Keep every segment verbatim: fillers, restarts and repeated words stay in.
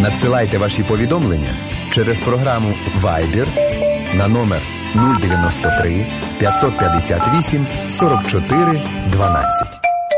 Надсилайте ваші повідомлення через програму Viber на номер нуль дев'яносто три п'ятсот п'ятдесят вісім сорок чотири дванадцять.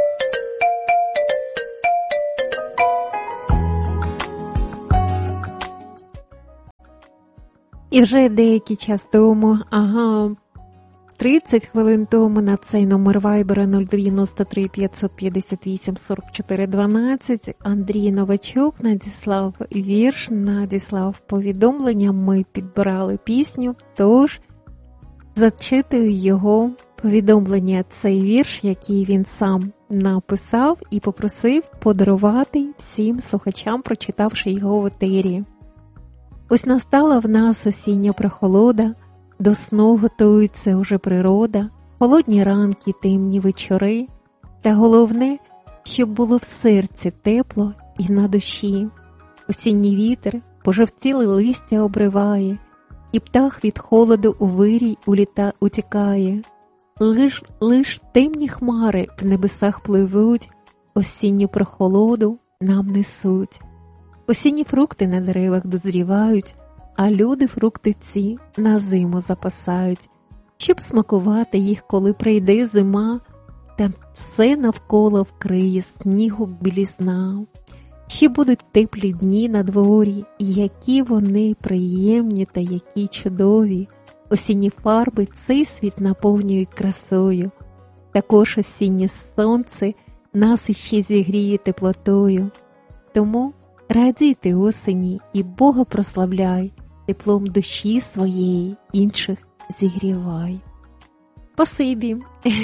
І вже деякий час тому, ага, тридцять хвилин тому на цей номер Вайбера нуль дев'яносто три п'ятсот п'ятдесят вісім сорок чотири дванадцять Андрій Новачок надіслав вірш, надіслав повідомлення, ми підбирали пісню, тож зачитую його повідомлення, цей вірш, який він сам написав і попросив подарувати всім слухачам, прочитавши його в етері. Ось настала в нас осіння прохолода, до сну готується уже природа, холодні ранки, темні вечори, та головне, щоб було в серці тепло і на душі. Осінній вітер пожовтіле листя обриває, і птах від холоду у вирій уліта утікає. Лиш, лиш темні хмари в небесах пливуть, осінню прохолоду нам несуть. Осінні фрукти на деревах дозрівають, а люди фрукти ці на зиму запасають, щоб смакувати їх, коли прийде зима, та все навколо вкриє снігу білізна. Ще будуть теплі дні на дворі, які вони приємні та які чудові. Осінні фарби цей світ наповнюють красою. Також осіннє сонце нас іще зігріє теплотою. Тому радійте осені і Бога прославляй, теплом душі своєї інших зігрівай. Спасибі.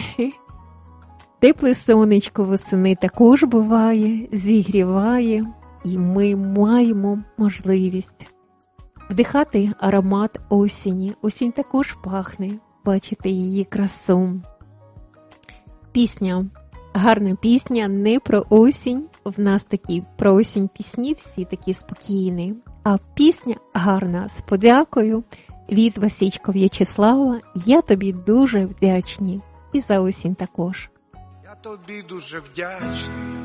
Тепле сонечко восени також буває, зігріває, і ми маємо можливість вдихати аромат осені. Осінь також пахне, бачити її красу. Пісня. Гарна пісня не про осінь, в нас такі про осінь пісні, всі такі спокійні, а пісня гарна, з подякою від Васічка В'ячеслава. Я тобі дуже вдячний, і за осінь також. Я тобі дуже вдячний